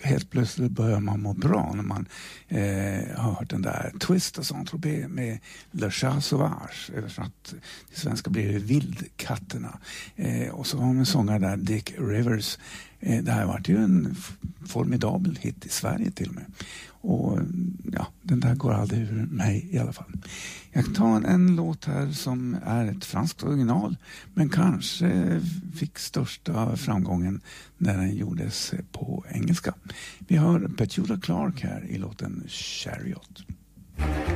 helt plötsligt börjar man må bra när man har hört den där Twist och Saint-Tropez med Le Chat Sauvage. Översatt till svenska blir det Vildkatterna. Och så har man sångare där, Dick Rivers. Det här var ju en formidabel hit i Sverige till och med. Och ja, den där går aldrig ur mig i alla fall. Jag tar en låt här som är ett franskt original, men kanske fick största framgången när den gjordes på engelska. Vi hör Petula Clark här i låten Chariot.